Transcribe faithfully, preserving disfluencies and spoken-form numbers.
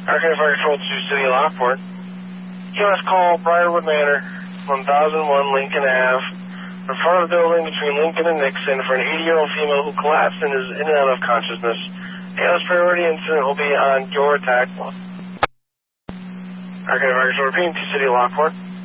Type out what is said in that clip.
Arcade Fire Control to City of Lockport. E M S call Briarwood Manor, one thousand one Lincoln Avenue. In front of the building between Lincoln and Nixon for an eighty-year-old female who collapsed and is in and out of consciousness. A L S priority incident will be on your attack. Arcade Fire Control repeating to City of Lockport.